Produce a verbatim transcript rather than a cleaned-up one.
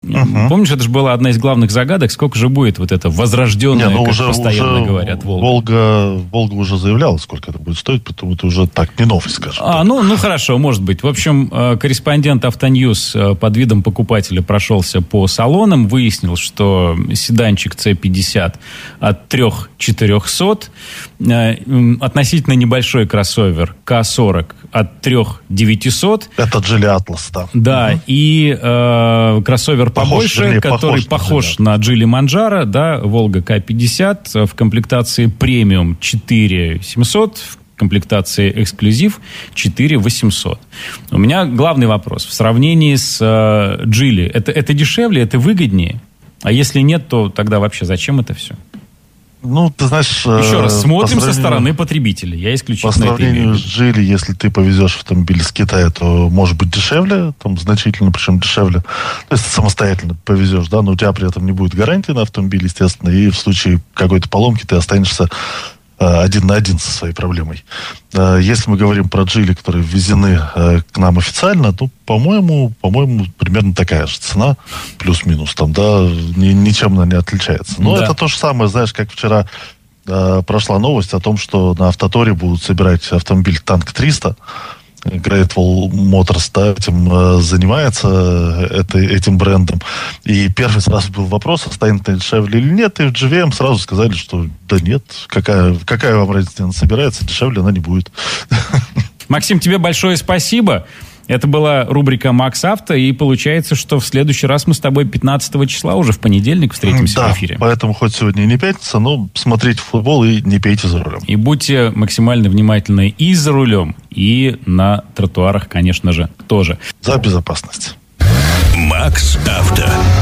Угу. Помнишь, это же была одна из главных загадок, сколько же будет вот это возрожденное, Не, ну, как уже, постоянно уже говорят, Волга. Волга. Волга уже заявляла, сколько это будет стоить, потому это уже так не новость, скажем. А, ну, ну хорошо, может быть. В общем, корреспондент Автоньюз под видом покупателя прошелся по салонам, выяснил, что седанчик си пятьдесят от три тысячи четырехсот, относительно небольшой кроссовер ка сорок от три тысячи девятисот. Это Geely Atlas, да. Да, угу. и э, кроссовер похож, побольше, вернее, который похож, похож на Geely Manjaro, да, Волга ка пятьдесят в комплектации премиум четыре тысячи семьсот, в комплектации эксклюзив четыре тысячи восемьсот. У меня главный вопрос. В сравнении с э, Geely, это, это дешевле, это выгоднее? А если нет, то тогда вообще зачем это все? Ну, ты знаешь... Еще раз, смотрим со стороны потребителя. Я исключительно это имею. По сравнению с Geely, если ты повезешь автомобиль из Китая, то может быть дешевле, там значительно, причем дешевле. То есть самостоятельно повезешь, да, но у тебя при этом не будет гарантии на автомобиль, естественно, и в случае какой-то поломки ты останешься один на один со своей проблемой. Если мы говорим про Geely, которые ввезены к нам официально, то, по-моему, по-моему, примерно такая же цена, плюс-минус, там, да, ничем она не отличается. Но да. Это то же самое, знаешь, как вчера э, прошла новость о том, что на Автоторе будут собирать автомобиль Танк триста. Great Wall Motors, да, этим э, занимается, это, этим брендом. И первый сразу был вопрос, станет это дешевле или нет, и в джи ви эм сразу сказали, что да нет, какая, какая вам разница, она собирается, дешевле она не будет. Максим, тебе большое спасибо. Это была рубрика «Макс Авто», и получается, что в следующий раз мы с тобой пятнадцатого числа уже в понедельник встретимся да, в эфире. Поэтому хоть сегодня и не пятница, но смотрите футбол и не пейте за рулем. И будьте максимально внимательны и за рулем, и на тротуарах, конечно же, тоже. За безопасность. «Макс Авто».